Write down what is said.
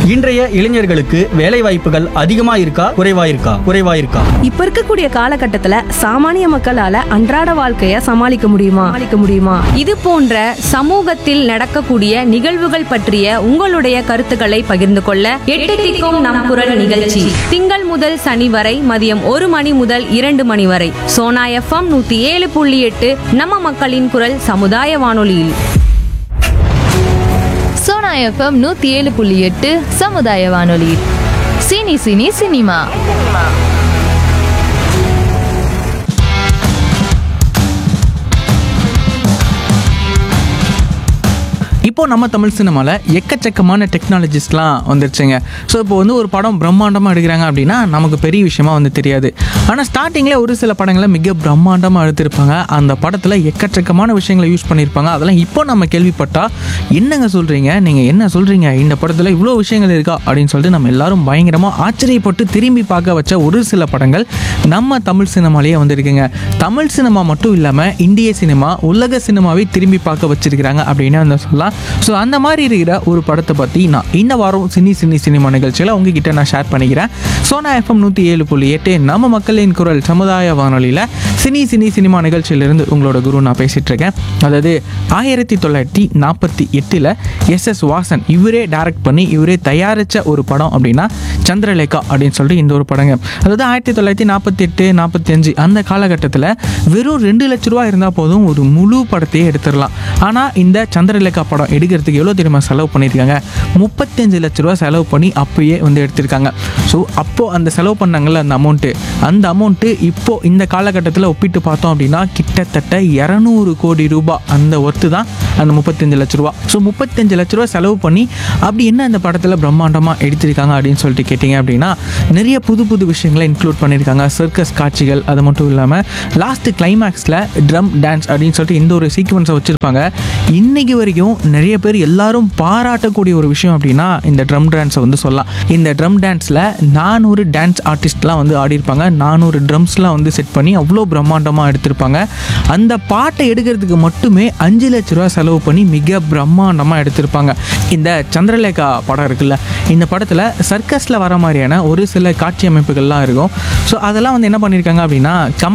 இன்றைய இளைஞர்களுக்கு வேலை வாய்ப்புகள் அதிகமா இருக்கா குறைவா இருக்கா? இப்ப இருக்கக்கூடிய காலகட்டத்துல சாமானிய மக்களால அன்றாட வாழ்க்கைய சமாளிக்க முடியுமா? இது போன்ற சமூகத்தில் நடக்கக்கூடிய நிகழ்வுகள் பற்றிய உங்களுடைய கருத்துக்களை பகிர்ந்து கொள்ள எட்டு திக்கும் நம் குரல் நிகழ்ச்சி திங்கள் முதல் சனி வரை மதியம் 1 மணி முதல் 2 மணி வரை சோனா FM 107.8 நம்ம மக்களின் குரல் சமுதாய வானொலியில். சோனா எஃப்எம் 107.8 சமுதாய வானொலி. Cine cine cinema. இப்போது நம்ம தமிழ் சினிமாவில் எக்கச்சக்கமான டெக்னாலஜிஸ்லாம் வந்துருச்சுங்க. ஸோ இப்போ வந்து ஒரு படம் பிரம்மாண்டமாக எடுக்கிறாங்க அப்படின்னா நமக்கு பெரிய விஷயமா வந்து தெரியாது. ஆனால் ஸ்டார்டிங்கில் ஒரு சில படங்களை மிக பிரம்மாண்டமாக எடுத்திருப்பாங்க. அந்த படத்தில் எக்கச்சக்கமான விஷயங்களை யூஸ் பண்ணியிருப்பாங்க. அதெல்லாம் இப்போ நம்ம கேள்விப்பட்டால் என்னங்க சொல்கிறீங்க, நீங்கள் என்ன சொல்கிறீங்க, இந்த படத்தில் இவ்வளோ விஷயங்கள் இருக்கா அப்படின்னு சொல்லிட்டு நம்ம எல்லாரும் பயங்கரமாக ஆச்சரியப்பட்டு திரும்பி பார்க்க வச்ச ஒரு சில படங்கள் நம்ம தமிழ் சினிமாலேயே வந்துருக்குங்க. தமிழ் சினிமா மட்டும் இல்லாமல் இந்திய சினிமா, உலக சினிமாவை திரும்பி பார்க்க வச்சிருக்கிறாங்க அப்படின்னு வந்து சொல்லலாம். ஸோ அந்த மாதிரி இருக்கிற ஒரு படத்தை பற்றி நான் இந்த வாரம் சினிமா நிகழ்ச்சியில் உங்ககிட்ட நான் ஷேர் பண்ணிக்கிறேன். சோனா FM 107.8 நம்ம மக்களின் குரல் சமுதாய வானொலியில் சினிமா நிகழ்ச்சியிலிருந்து உங்களோட குரு நான் பேசிகிட்டு இருக்கேன். அதாவது 1948 SS வாசன் இவரே டைரக்ட் பண்ணி இவரே தயாரித்த ஒரு படம் அப்படின்னா சந்திரலேகா அப்படின்னு சொல்லிட்டு இந்த ஒரு படங்க. அதாவது 1948-45 அந்த காலகட்டத்தில் வெறும் 2 லட்ச ரூபா இருந்தால் போதும் ஒரு முழு படத்தையே எடுத்துடலாம். ஆனால் இந்த சந்திரலேகா படம் எடுக்கிறதுக்கு எவ்வளோ தெரியுமா செலவு பண்ணியிருக்காங்க? 35 லட்ச ரூபா செலவு பண்ணி அப்பயே வந்து எடுத்திருக்காங்க. ஸோ அப்போது அந்த செலவு பண்ணாங்கல்ல அந்த அமௌண்ட்டு இப்போது இந்த காலகட்டத்தில் ஒப்பிட்டு பார்த்தோம் அப்படின்னா கிட்டத்தட்ட 200 கோடி ரூபாய் அந்த ஒர்த்து தான் அந்த 35 லட்ச ரூபா. ஸோ 35 லட்ச ரூபா செலவு பண்ணி அப்படி என்ன அந்த படத்தில் பிரம்மாண்டமாக எடுத்திருக்காங்க அப்படின்னு சொல்லிட்டு கேட்டிங்க அப்படின்னா நிறைய புது விஷயங்களை இன்க்ளூட் பண்ணியிருக்காங்க. சர்க்கஸ் காட்சிகள், அது மட்டும் இல்லாமல் லாஸ்ட் கிளைமேக்ஸில் ட்ரம் டான்ஸ் அப்படின்னு சொல்லிட்டு இந்த ஒரு சீக்வன்ஸை வச்சுருப்பாங்க. இன்றைக்கி வரைக்கும் நிறைய பேர் எல்லாரும் பாராட்டக்கூடிய ஒரு விஷயம் அப்படின்னா இந்த ட்ரம் டான்ஸை வந்து சொல்லலாம். இந்த ட்ரம் டான்ஸில் 400 டான்ஸ் ஆர்டிஸ்ட்லாம் வந்து ஆடிருப்பாங்க. 400 ட்ரம்ஸ்லாம் வந்து செட் பண்ணி அவ்வளோ பிரம்மாண்டமாக எடுத்திருப்பாங்க. அந்த பாட்டை எடுக்கிறதுக்கு மட்டுமே 5 லட்ச ரூபா செலவு பண்ணி மிக பிரம்மாண்டமாக எடுத்திருப்பாங்க. இந்த சந்திரலேகா படம் இருக்குல்ல, இந்த படத்தில் சர்க்கஸில் வர மாதிரியான ஒரு சில காட்சி அமைப்புகள்லாம் இருக்கும். ஸோ அதெல்லாம் வந்து என்ன பண்ணியிருக்காங்க அப்படின்னா